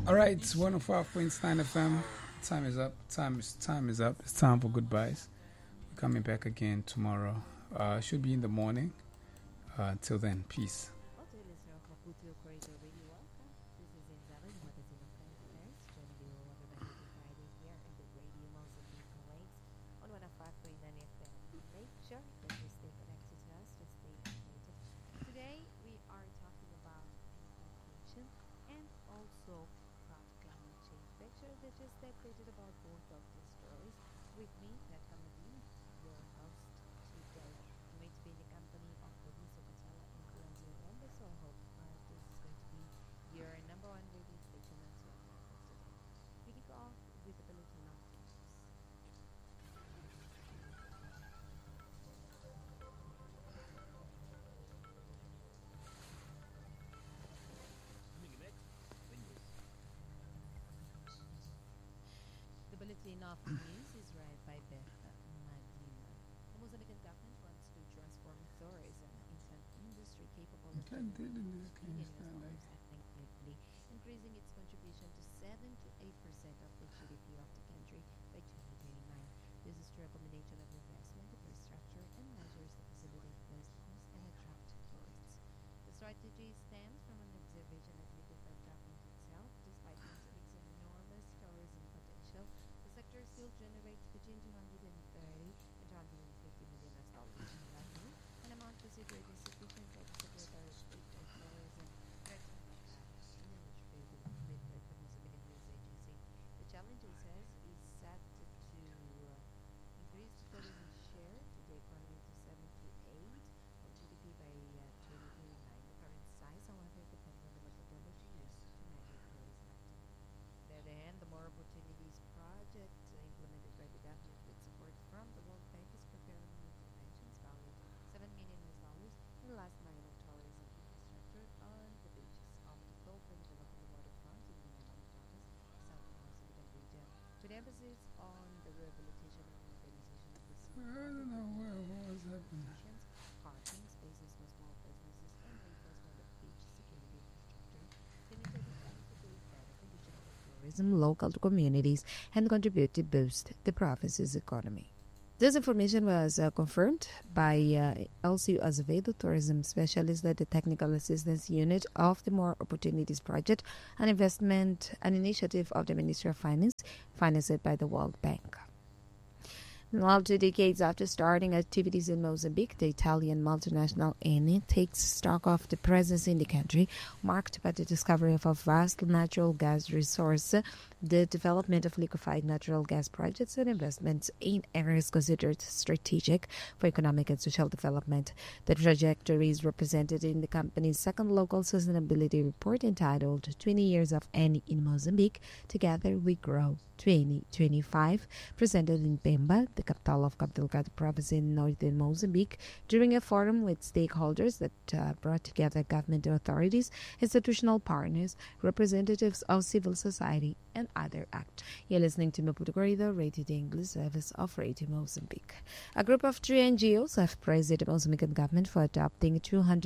All right, it's 105.9 FM. Time is up. Time is up. It's time for goodbyes. We're coming back again tomorrow. Should be in the morning. Till then, peace. Also, listener of Maputo Corridor Radio, welcome. This is Inzala, the magazine of current affairs, joining you every Monday to Friday here in the Radio Mozambique Lakes on 105.9 FM. Make sure that you stay connected to us to stay updated. Today, we are talking about inflation and also about climate change. Make sure that you stay updated about both of these stories with me, Nat Kamadin, your host today. I'm going to be in the company of Bobby Socatella and Colanzio Rembe, so I hope this is going to be your number one radio station until the end of today. We kick off with the bulletin of news. The bulletin of news is read by Beth Medina. The Mozambican government wants to transform tourism into an industry capable of generating $1 billion ethnically, increasing its contribution to 7 to 8% of the GDP of the country by 2029. This is through a combination of investment, infrastructure, and measures to facilitate business and attract tourists. The strategy stems from an observation admitted by the government itself. Despite Mozambique's enormous tourism potential, the sector still generates between 230 and 250 million US dollars in revenue, an amount considered insufficient by the Secretary of State for Tourism, Recreation and Administrative Development by the Mozambican News Agency. The challenge, he says, is set to increase the tourism share to the economy to 7 to 8 of GDP by 2029. The current size, however, depends on the methodology used to measure tourism activity. On the other hand, the More Opportunities project implemented by the government with support from the World Bank is preparing new interventions valued $7 million in the last mile of tourism infrastructure on the beaches of the Gulf and developing waterfront in the Mandatas, South Mozambican region, with emphasis on the rehabilitation and modernization of the sea. I don't know what was happening. Parking spaces for small businesses and reinforcement of beach security infrastructure. The initiative aims to create better conditions for tourism local to communities and contribute to boost the province's economy. This information was confirmed by Elcio Azevedo, tourism specialist at the Technical Assistance Unit of the More Opportunities Project, an initiative of the Ministry of Finance, financed by the World Bank. Well, 2 decades after starting activities in Mozambique, the Italian multinational Eni takes stock of the presence in the country, marked by the discovery of a vast natural gas resource, the development of liquefied natural gas projects, and investments in areas considered strategic for economic and social development. The trajectory is represented in the company's second local sustainability report entitled 20 Years of Eni in Mozambique, Together We Grow 2025, presented in Pemba, the capital of Cabo Delgado province in northern Mozambique, during a forum with stakeholders that brought together government authorities, institutional partners, representatives of civil society, and other actors. You're listening to Maputo Corridor, rated the English service of Radio Mozambique. A group of 3 NGOs have praised the Mozambican government for adopting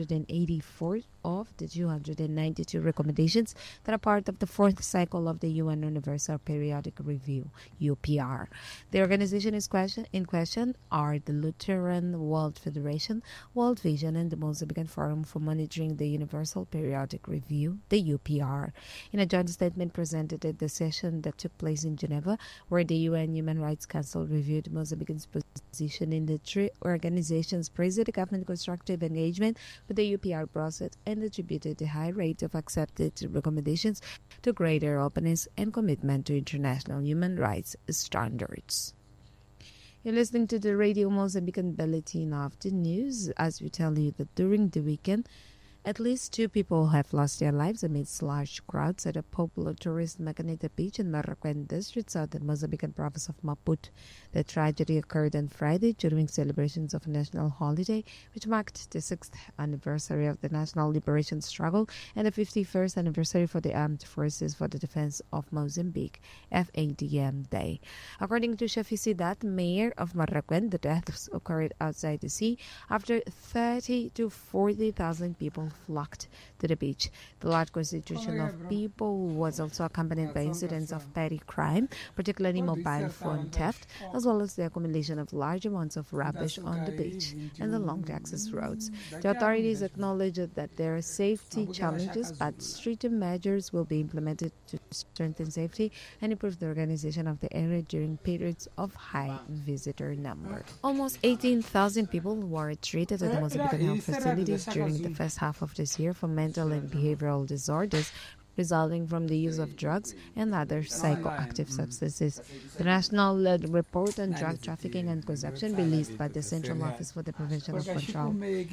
284 of the 292 recommendations that are part of the fourth cycle of the UN Universal Periodic Review, UPR. The organization is in question are the Lutheran World Federation, World Vision, and the Mozambican Forum for Monitoring the Universal Periodic Review, the UPR. In a joint statement presented at the session that took place in Geneva, where the UN Human Rights Council reviewed Mozambique's position in the 3 organizations, praised the government's constructive engagement with the UPR process and attributed the high rate of accepted recommendations to greater openness and commitment to international human rights standards. You're listening to the Radio Mozambican Bulletin of the News, as we tell you that during the weekend, at least 2 people have lost their lives amidst large crowds at a popular tourist Macanita Beach in Marroquin district, southern Mozambican province of Maputo. The tragedy occurred on Friday during celebrations of a national holiday, which marked the 6th anniversary of the National Liberation Struggle and the 51st anniversary for the Armed Forces for the Defense of Mozambique, FADM Day. According to Shafizidat, mayor of Marroquin, the deaths occurred outside the sea after 30 to 40,000 people flocked to the beach. The large concentration of people was also accompanied by incidents of petty crime, particularly mobile phone theft, as well as the accumulation of large amounts of rubbish on the beach and along the access roads. The authorities acknowledged that there are safety challenges, but stricter measures will be implemented to strengthen safety and improve the organization of the area during periods of high visitor number. Almost 18,000 people were treated at the Mozambican health facilities during the first half of this year for mental and behavioral disorders resulting from the use of drugs and other psychoactive substances. The National Report on Drug Trafficking and Consumption, released by the Central Office for the Prevention of Control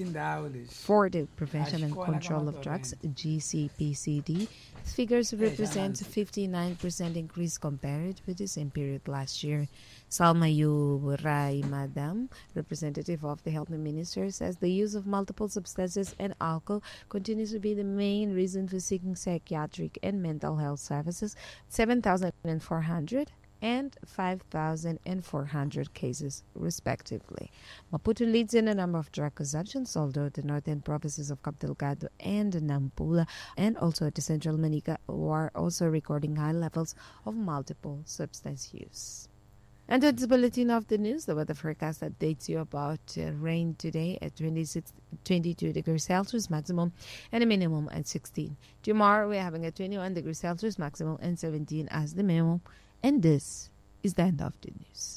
of Drugs, GCPCD, figures represent a 59% increase compared with the same period last year. Salmayu Rai Madam, representative of the Health Minister, says the use of multiple substances and alcohol continues to be the main reason for seeking psychiatric and mental health services, 7,400 and 5,400 cases, respectively. Maputo leads in a number of drug consumptions, although the northern provinces of Cabo Delgado and Nampula, and also at the central Manica, are also recording high levels of multiple substance use. And that's the bulletin of the news. The weather forecast updates you about rain today at 22 degrees Celsius maximum and a minimum at 16. Tomorrow we're having a 21 degrees Celsius maximum and 17 as the minimum. And this is the end of the news.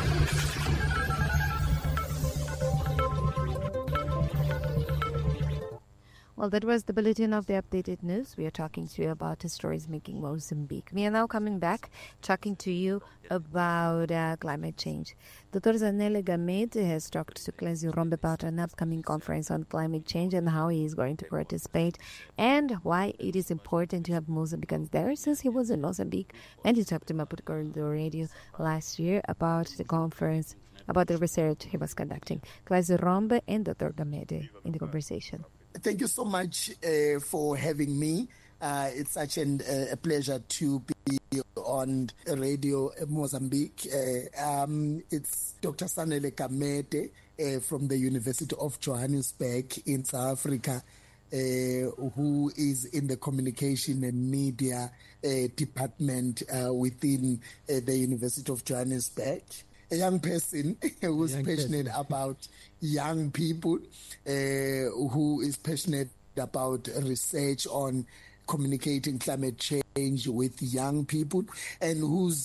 Well, that was the bulletin of the updated news. We are talking to you about the stories making Mozambique. We are now coming back, talking to you about climate change. Dr. Zanele Gamede has talked to Clezio Rombe about an upcoming conference on climate change and how he is going to participate and why it is important to have Mozambicans there since he was in Mozambique. And he talked to Maputo Radio last year about the conference, about the research he was conducting. Clezio Rombe and Dr. Gamede in the conversation. Thank you so much for having me. It's such a pleasure to be on Radio Mozambique. It's Dr. Zanele Gamede from the University of Johannesburg in South Africa, who is in the communication and media department within the University of Johannesburg. A young person who's passionate about young people, who is passionate about research on communicating climate change with young people, and whose